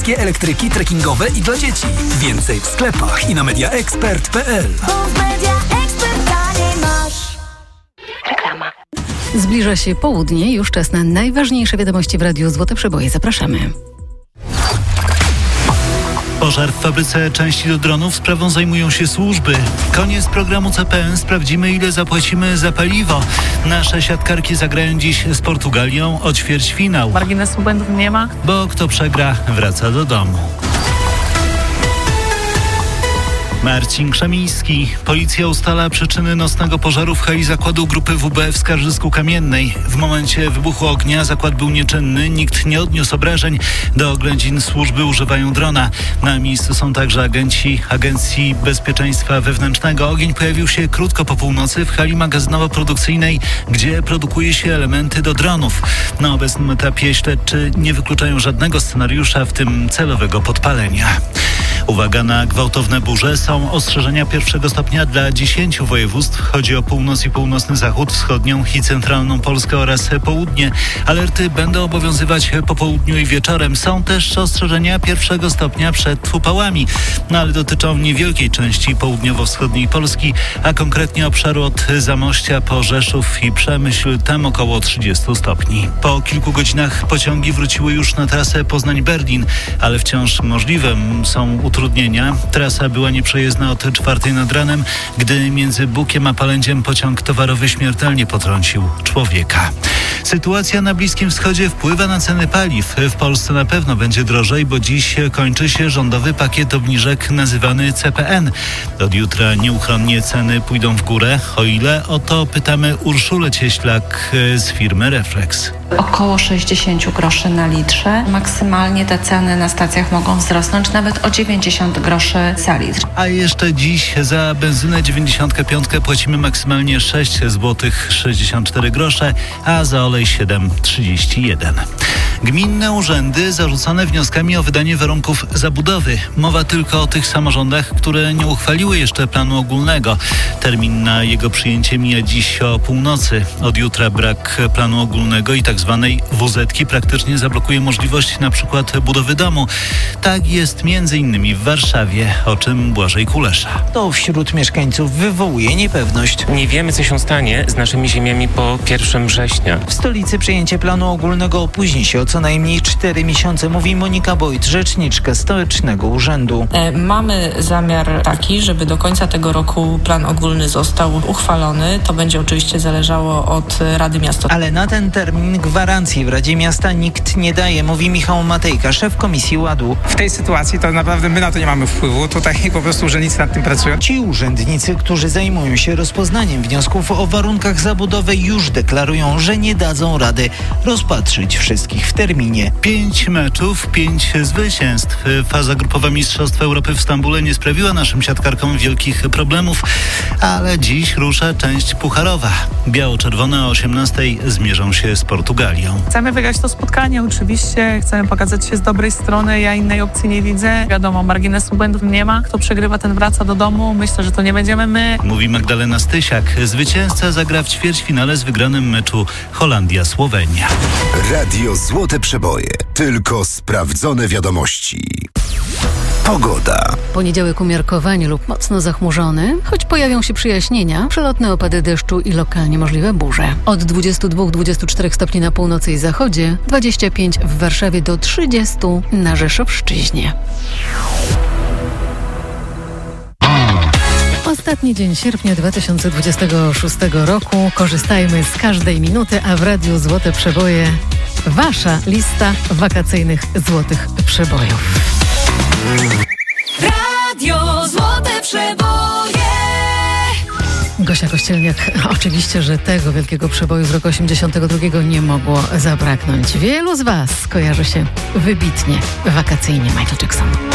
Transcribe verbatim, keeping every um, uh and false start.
Elektryki trekkingowe i dla dzieci. Więcej w sklepach i na mediaexpert kropka p l. Reklama. Zbliża się południe, już czas na najważniejsze wiadomości w Radiu Złote Przeboje. Zapraszamy. Pożar w fabryce części do dronów. Sprawą zajmują się służby. Koniec programu C P N. Sprawdzimy, ile zapłacimy za paliwo. Nasze siatkarki zagrają dziś z Portugalią o ćwierćfinał. Marginesu błędów nie ma. Bo kto przegra, wraca do domu. Marcin Krzemiński. Policja ustala przyczyny nocnego pożaru w hali zakładu grupy W B w Skarżysku-Kamiennej. W momencie wybuchu ognia zakład był nieczynny, nikt nie odniósł obrażeń. Do oględzin służby używają drona. Na miejscu są także agenci Agencji Bezpieczeństwa Wewnętrznego. Ogień pojawił się krótko po północy w hali magazynowo-produkcyjnej, gdzie produkuje się elementy do dronów. Na obecnym etapie śledczy nie wykluczają żadnego scenariusza, w tym celowego podpalenia. Uwaga na gwałtowne burze. Są ostrzeżenia pierwszego stopnia dla dziesięciu województw. Chodzi o północ i północny zachód, wschodnią i centralną Polskę oraz południe. Alerty będą obowiązywać po południu i wieczorem. Są też ostrzeżenia pierwszego stopnia przed upałami, no ale dotyczą niewielkiej części południowo-wschodniej Polski, a konkretnie obszaru od Zamościa po Rzeszów i Przemyśl, tam około trzydziestu stopni. Po kilku godzinach pociągi wróciły już na trasę Poznań-Berlin, ale wciąż możliwe są utrudnienia. Trasa była nieprzejezdna od czwartej nad ranem, gdy między Bukiem a Palędziem pociąg towarowy śmiertelnie potrącił człowieka. Sytuacja na Bliskim Wschodzie wpływa na ceny paliw. W Polsce na pewno będzie drożej, bo dziś kończy się rządowy pakiet obniżek nazywany C P N. Od jutra nieuchronnie ceny pójdą w górę. O ile? O to pytamy Urszulę Cieślak z firmy Reflex. Około sześćdziesiąt groszy na litrze. Maksymalnie te ceny na stacjach mogą wzrosnąć nawet o dziewięćdziesiąt groszy za litr. A jeszcze dziś za benzynę dziewięćdziesiąt pięć płacimy maksymalnie sześć złotych sześćdziesiąt cztery grosze, a za olej siedem trzydzieści jeden. Gminne urzędy zarzucone wnioskami o wydanie warunków zabudowy. Mowa tylko o tych samorządach, które nie uchwaliły jeszcze planu ogólnego. Termin na jego przyjęcie mija dziś o północy. Od jutra brak planu ogólnego i tak zwanej W Z-ki praktycznie zablokuje możliwość na przykład budowy domu. Tak jest między innymi w Warszawie, o czym Błażej Kulesza. To wśród mieszkańców wywołuje niepewność. Nie wiemy, co się stanie z naszymi ziemiami po pierwszego września. W stolicy przyjęcie planu ogólnego opóźni się o co najmniej cztery miesiące, mówi Monika Bojt, rzeczniczka Stołecznego Urzędu. E, mamy zamiar taki, żeby do końca tego roku plan ogólny został uchwalony. To będzie oczywiście zależało od Rady Miasta. Ale na ten termin gwarancji w Radzie Miasta nikt nie daje, mówi Michał Matejka, szef Komisji Ładu. W tej sytuacji to naprawdę my na to nie mamy wpływu. Tutaj po prostu urzędnicy nad tym pracują. Ci urzędnicy, którzy zajmują się rozpoznaniem wniosków o warunkach zabudowy, już deklarują, że nie dadzą rady rozpatrzyć wszystkich w terminie. Pięć meczów, pięć zwycięstw. Faza grupowa Mistrzostw Europy w Stambule nie sprawiła naszym siatkarkom wielkich problemów, ale dziś rusza część pucharowa. Biało-czerwone o osiemnastej zmierzą się z Portugalią. Chcemy wygrać to spotkanie oczywiście, chcemy pokazać się z dobrej strony, ja innej opcji nie widzę. Wiadomo, marginesu błędów nie ma. Kto przegrywa, ten wraca do domu. Myślę, że to nie będziemy my. Mówi Magdalena Stysiak. Zwycięzca zagra w ćwierćfinale z wygranym meczu Holandia-Słowenia. Radio Złote Przeboje. Tylko sprawdzone wiadomości. Pogoda. Poniedziałek umiarkowanie lub mocno zachmurzony, choć pojawią się przyjaśnienia, przelotne opady deszczu i lokalnie możliwe burze. Od dwudziestu dwóch do dwudziestu czterech stopni na północy i zachodzie, dwadzieścia pięć w Warszawie do trzydziestu na Rzeszowszczyźnie. Ostatni dzień sierpnia dwa tysiące dwudziestego szóstego roku. Korzystajmy z każdej minuty, a w Radiu Złote Przeboje wasza lista wakacyjnych złotych przebojów. Radio Złote Przeboje. Gosia Kościelniak, oczywiście, że tego wielkiego przeboju z roku osiemdziesiątego drugiego nie mogło zabraknąć. Wielu z was kojarzy się wybitnie wakacyjnie Michael Jackson.